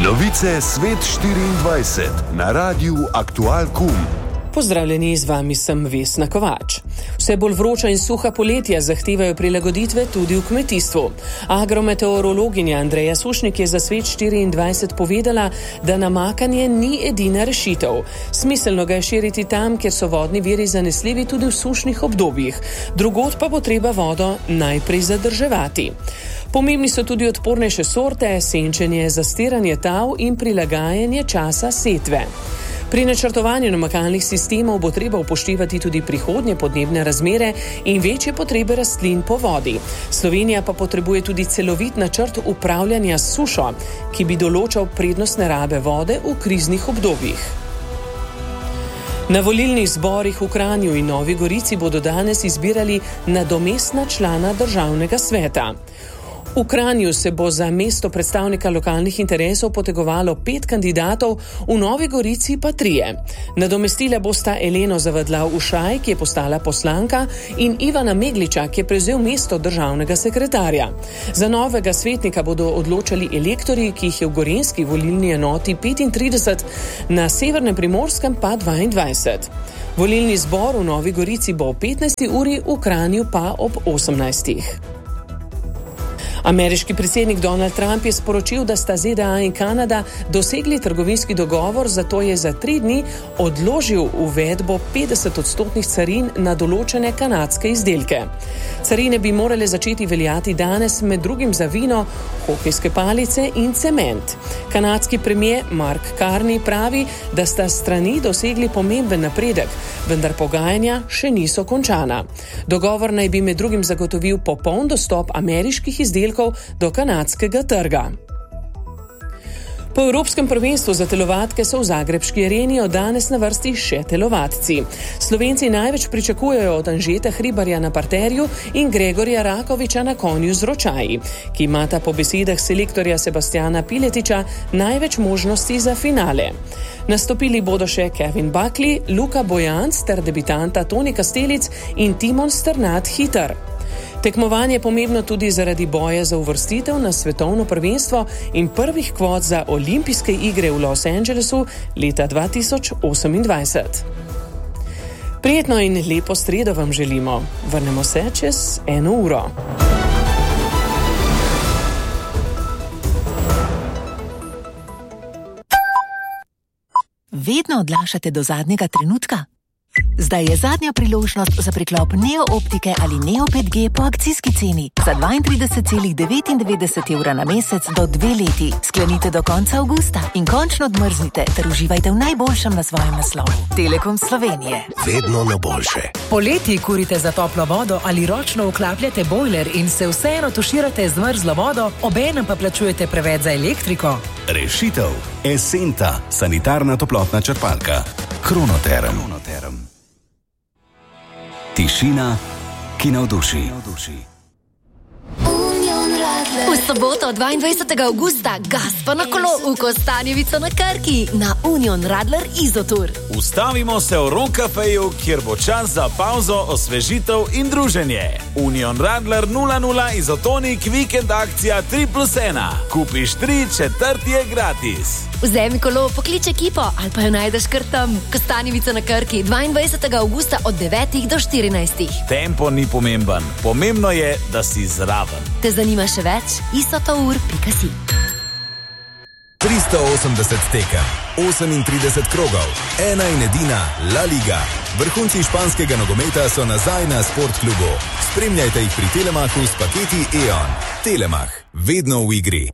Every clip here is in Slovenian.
Novice Svet 24 na Radiu Aktual.com. Pozdravljeni, z vami sem Vesna Kovač. Vse bolj vroča in suha poletja zahtevajo prilagoditve tudi v kmetijstvu. Agrometeorologinja Andreja Sušnik je za Svet 24 povedala, da namakanje ni edina rešitev. Smiselno ga je širiti tam, kjer so vodni viri zanesljivi tudi v sušnih obdobjih. Drugod pa bo treba vodo najprej zadrževati. Pomembni so tudi odpornejše sorte, senčenje, zastiranje tal in prilagajanje časa setve. Pri načrtovanju namakalnih sistemov bo treba upoštevati tudi prihodnje podnebne razmere in večje potrebe rastlin po vodi. Slovenija pa potrebuje tudi celovit načrt upravljanja s sušo, ki bi določal prednostne rabe vode v kriznih obdobjih. Na volilnih zborih v Kranju in Novi Gorici bodo danes izbirali nadomestna člana državnega sveta. V Kranju se bo za mesto predstavnika lokalnih interesov potegovalo 5 kandidatov, v Novi Gorici pa 3. Nadomestila bosta Eleno Zavadlav-Ušaj, ki je postala poslanka, in Ivana Megliča, ki je prevzel mesto državnega sekretarja. Za novega svetnika bodo odločali elektorji, ki jih je v gorenjski volilni enoti 35, na severnem Primorskem pa 22. Volilni zbor v Novi Gorici bo ob 15. uri, v Kranju pa ob 18. Ameriški predsednik Donald Trump je sporočil, da sta ZDA in Kanada dosegli trgovinski dogovor, zato je za 3 dni odložil uvedbo 50% carin na določene kanadske izdelke. Carine bi morale začeti veljati danes, med drugim za vino, hokejske palice in cement. Kanadski premier Mark Carney pravi, da sta strani dosegli pomemben napredek, vendar pogajanja še niso končana. Dogovor naj bi med drugim zagotovil popoln dostop ameriških izdelkov do kanadskega trga. Po Evropskem prvenstvu za telovadke so v zagrebški areni od danes na vrsti še telovadci. Slovenci največ pričakujejo od Anžeta Hribarja na parterju in Gregorja Rakoviča na konju z ročaji, ki imata po besedah selektorja Sebastiana Piletiča največ možnosti za finale. Nastopili bodo še Kevin Buckley, Luka Bojanc ter debitanta Toni Kastelic in Timon Sternat-Hitar. Tekmovanje je pomembno tudi zaradi boja za uvrstitev na svetovno prvenstvo in prvih kvot za olimpijske igre v Los Angelesu leta 2028. Prijetno in lepo sredo vam želimo. Vrnemo se čez 1 uro. Vedno odlašate do zadnjega trenutka? Zdaj je zadnja priložnost za priklop Neo optike ali Neo 5G po akcijski ceni za 32,99 evra na mesec do 2 leti. Sklenite do konca avgusta in končno odmrznite ter uživajte v najboljšem na svojem naslovu. Telekom Slovenije. Vedno na boljše. Poleti kurite za toplo vodo ali ročno vklapljate bojler in se vseeno tuširate z mrzlo vodo, obenem pa plačujete preveč za elektriko. Rešitev. Esenta, sanitarna toplotna črpalka. Kronoterm. Tišina, ki navduši. V soboto 22. avgusta gas pa na kolo v Kostanjevico na Krki na Union Radler Izotur. Ustavimo se v Ron Cafeju, kjer bo čas za pauzo, osvežitev in druženje. Union Radler 00 Izotonik vikend akcija 3+1. Kupiš 3, 4 je gratis. Vzemi kolo, poklič ekipo ali pa jo najdeš kar tam. Kostanjevica na Krki 22. avgusta od 9 do 14. Tempo ni pomemben. Pomembno je, da si zraven. Te zanima še več? isotour.si 380 tekem, 38 krogov, ena in edina La Liga. Vrhunci španskega nogometa so nazaj na Sportklubu. Spremljajte jih pri Telemachu s paketi E.ON. Telemach, vedno v igri.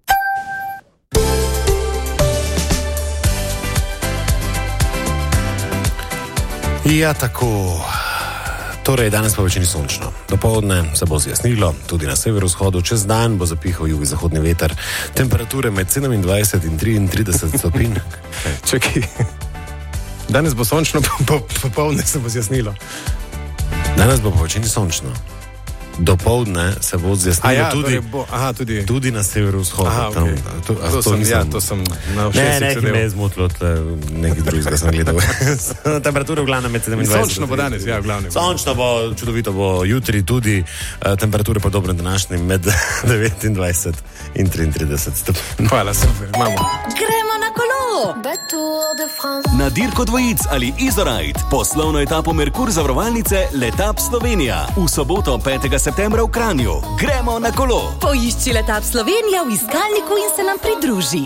Ja, tako. Torej, danes pa večini sončno. Dopoldne se bo zjasnilo, tudi na severovzhodu. Čez dan bo zapihal jugozahodni veter. Temperature med 27 in 33 stopinj. Čakaj. Danes bo sončno, popoldne se bo zjasnilo. Danes bo pa večini sončno. dopoldne se bo zjasnilo tudi na severovzhodu. To sem na všeč. Ne zmotilo, nekaj drugega sem gledal. Temperatura v glavnem med 27. Sončno bo danes, v glavnem. Sončno bo, čudovito bo jutri tudi, temperature podobne današnjim med 29 in 33 stopinj. Hvala, super, imamo. Gremo na kolo! Na dirko dvojic ali Izorajt, poslovno etapo Merkur zavarovalnice Letap Slovenija. V soboto 5. septembra v Kranju. Gremo na kolo! Poišči Letap Slovenija v iskalniku in se nam pridruži.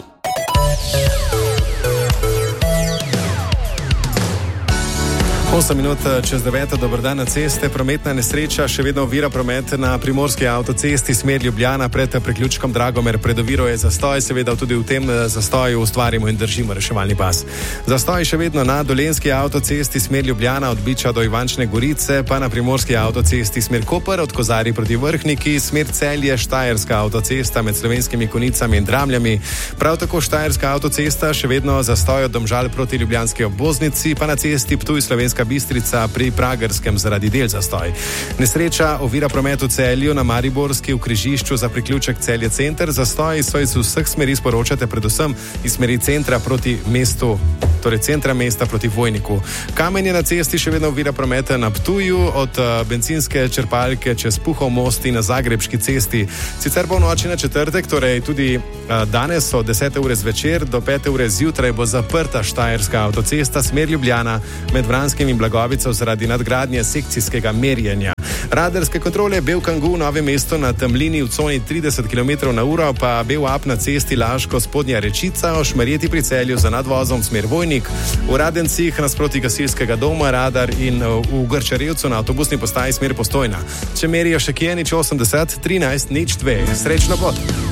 8 minut čez 9, dober dan na ceste. Prometna nesreča še vedno ovira promet na primorski avtocesti smer Ljubljana pred priključkom Dragomer. Pred oviro je zastoj, seveda tudi v tem zastoju ustvarimo in držimo reševalni pas. Zastoj še vedno na dolenski avtocesti smer Ljubljana od Biča do Ivančne Gorice, pa na primorski avtocesti smer Koper od Kozarij proti Vrhniki, smer Celje Štajerska avtocesta med Slovenskimi Konicami in Dramljami. Prav tako Štajerska avtocesta še vedno zastoj od Domžal proti ljubljanski obvoznici, pa na cesti Ptuj Slovenska Bistrica pri Pragerskem zaradi del zastoj. Nesreča ovira promet v Celju na Mariborski v križišču za priključek Celje center. Zastoj so iz vseh smeri, sporočate predvsem iz smeri centra proti mestu, torej centra mesta proti Vojniku. Kamenje na cesti še vedno ovira promet na Ptuju od bencinske črpalke čez Puhov most in na Zagrebški cesti. Sicer bo v noči na četrtek, torej tudi danes od 10. ure zvečer do 5. ure zjutraj bo zaprta Štajerska avtocesta smer Ljubljana med Vranskim in Blagovico zaradi nadgradnje sekcijskega merjenja. Radarske kontrole Belkangu v Novem mestu na Temlini v coni 30 km/h, pa Bel-Ap na cesti Laško Spodnja Rečica, o Šmarjeti pri Celju za nadvozom smer Vojnik, v Radencih nasproti gasilskega doma radar in v Grčarevcu na avtobusni postaji smer Postojna. Če merijo še kje, nič 80 13 nič 2. Srečno pot!